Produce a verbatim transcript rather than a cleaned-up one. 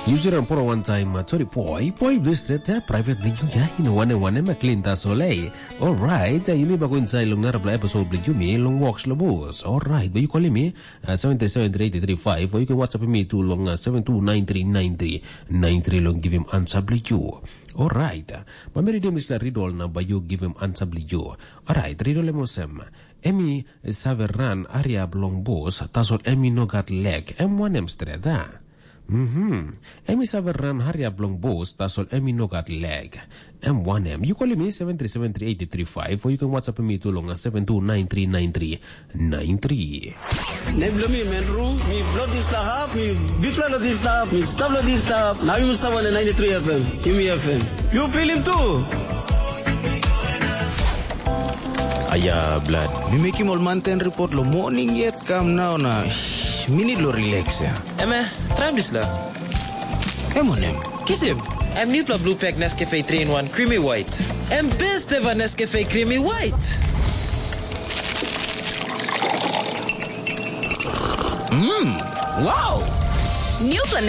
User ang poro one time sorry poi poi blister ta private video ya ino wane wane maklinta solei. Alright, yumi ba ko inside long narapla episode video mi long walks lobos. Alright, but you call me seven seven three eight three five or you can WhatsApp me to long seven two nine three nine three nine three long give him answer you. Alright, mameri dia Mister Ridol na bayu give him answer you. Alright, Ridol emosem. Emi saveran area blong bos tasot emi nogat leg em one em streda. Mhm. Emi saveran haria blong bos tasol emi nogat leg M one M. You call me seven three seven three eight three five or you can WhatsApp me to long seven two nine three nine three nine three. Neblo mi menru mi blood is lahap mi bifla lo this lahap mi stablo this lahap. Now you must have ninety-three F M. Give me F M. You feel him too. Aya blood. Mi make him all mountain report lo morning yet come now na. Minute lo relax ya. Eme, try this la. Emonem. Kiss him. I'm new Blue Pack Nescafe three in one Creamy White. And best ever Nescafe Creamy White. Mmm. Wow. New